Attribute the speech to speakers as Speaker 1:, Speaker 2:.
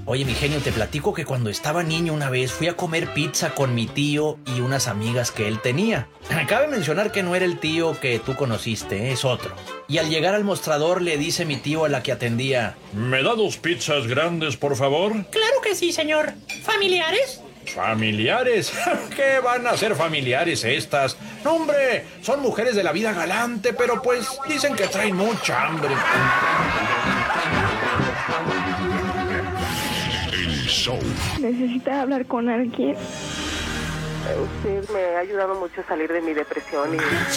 Speaker 1: Oye, mi genio, te platico que cuando estaba niño una vez fui a comer pizza con mi tío y unas amigas que él tenía. Cabe mencionar que no era el tío que tú conociste, es otro. Y al llegar al mostrador le dice mi tío a la que atendía:
Speaker 2: ¿Me da 2 pizzas grandes, por favor?
Speaker 3: Claro que sí, señor. ¿Familiares?
Speaker 2: ¿Familiares? ¿Qué van a ser familiares estas? No, hombre, son mujeres de la vida galante, pero pues dicen que traen mucha hambre.
Speaker 4: Necesita hablar con alguien.
Speaker 5: Usted me ha ayudado mucho a salir de mi depresión y